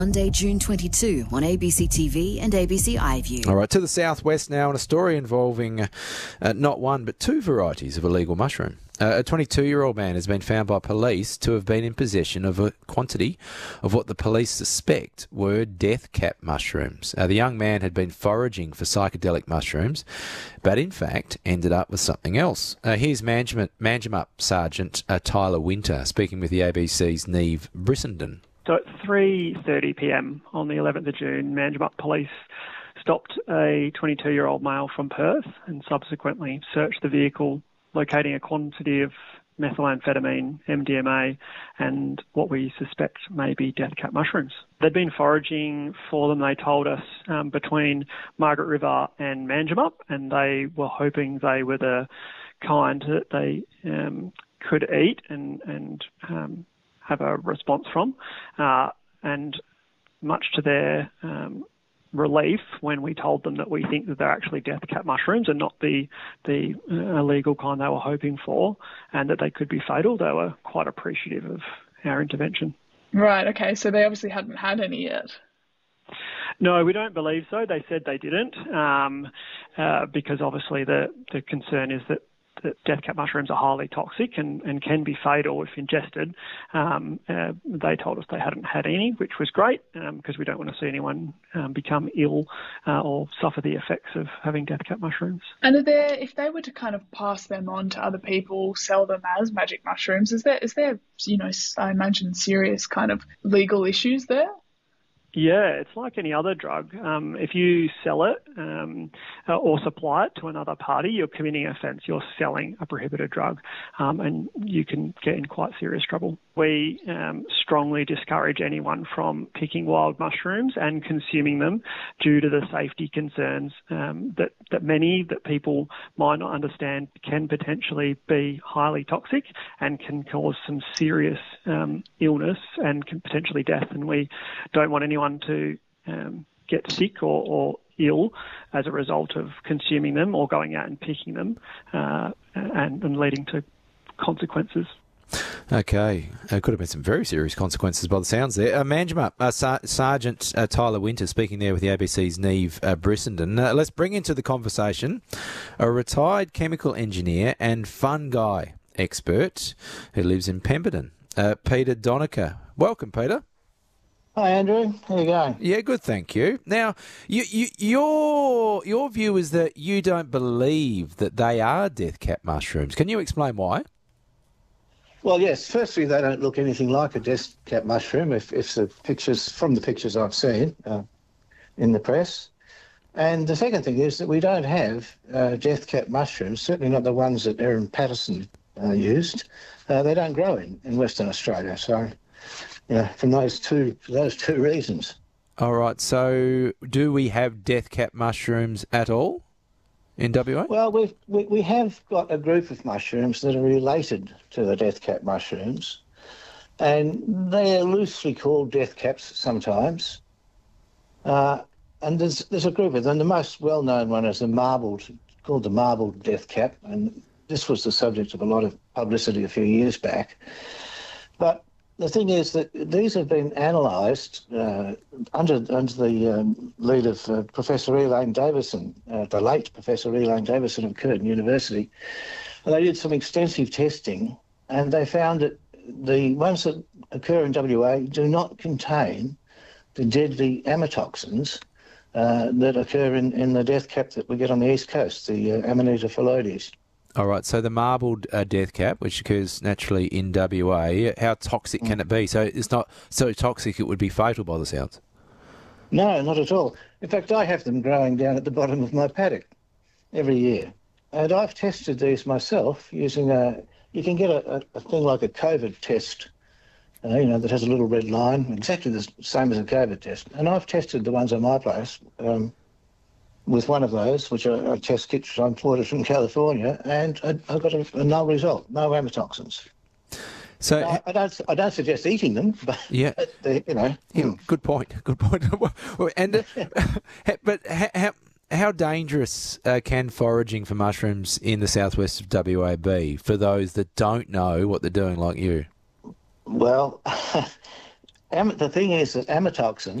Monday, June 22 on ABC TV and ABC iView. All right, to the southwest now, and a story involving not one but two varieties of illegal mushroom. A 22-year-old man has been found by police to have been in possession of a quantity of what the police suspect were death cap mushrooms. The young man had been foraging for psychedelic mushrooms, but in fact ended up with something else. Here's Manjimup Sergeant Tyler Winter speaking with the ABC's Neve Brissenden. So at 3:30pm on the 11th of June, Manjimup Police stopped a 22-year-old male from Perth and subsequently searched the vehicle, locating a quantity of methamphetamine, MDMA, and what we suspect may be death cap mushrooms. They'd been foraging for them, they told us, between Margaret River and Manjimup, and they were hoping they were the kind that they could eat and have a response from, and much to their relief when we told them that we think that they're actually death cap mushrooms and not the illegal kind they were hoping for, and that they could be fatal, they were quite appreciative of our intervention. Right, okay, so they obviously hadn't had any yet. No, we don't believe so. They said they didn't, because obviously the concern is that death cap mushrooms are highly toxic and can be fatal if ingested. They told us they hadn't had any, which was great, because we don't want to see anyone become ill or suffer the effects of having death cap mushrooms. And if they were to kind of pass them on to other people, sell them as magic mushrooms, is there, I imagine serious kind of legal issues there? Yeah, it's like any other drug. If you sell it or supply it to another party, you're committing an offence. You're selling a prohibited drug, and you can get in quite serious trouble. We strongly discourage anyone from picking wild mushrooms and consuming them due to the safety concerns that many that people might not understand can potentially be highly toxic and can cause some serious illness and can potentially death. And we don't want anyone to get sick or ill as a result of consuming them or going out and picking them and leading to consequences. Okay, could have been some very serious consequences by the sounds there. Manjimup, Sergeant Tyler Winter speaking there with the ABC's Neve Brissenden. Let's bring into the conversation a retired chemical engineer and fungi expert who lives in Pemberton, Peter Donica. Welcome, Peter. Hi, Andrew. How you going? Yeah, good, thank you. Now, your view is that you don't believe that they are death cap mushrooms. Can you explain why? Well, yes. Firstly, they don't look anything like a death cap mushroom. If the pictures I've seen in the press, and the second thing is that we don't have death cap mushrooms. Certainly not the ones that Erin Patterson used. They don't grow in Western Australia. So, from those two reasons. All right. So, do we have death cap mushrooms at all in WA? Well, we have got a group of mushrooms that are related to the death cap mushrooms, and they are loosely called death caps sometimes. And there's a group of them. The most well-known one is called the marbled death cap, and this was the subject of a lot of publicity a few years back. But the thing is that these have been analysed under the lead of Professor Elaine Davison, the late Professor Elaine Davison of Curtin University. And they did some extensive testing, and they found that the ones that occur in WA do not contain the deadly amatoxins that occur in the death cap that we get on the east coast, the Amanita phalloides. All right, so the marbled death cap, which occurs naturally in WA, how toxic can it be? So it's not so toxic it would be fatal by the sounds? No, not at all. In fact, I have them growing down at the bottom of my paddock every year. And I've tested these myself using you can get a thing like a COVID test, that has a little red line, exactly the same as a COVID test. And I've tested the ones on my place with one of those, which are test kits I imported from California, and I got a null result, no amatoxins. So I don't suggest eating them, but yeah, good point. And but how dangerous can foraging for mushrooms in the southwest of WA be for those that don't know what they're doing, like you? Well, the thing is that amatoxin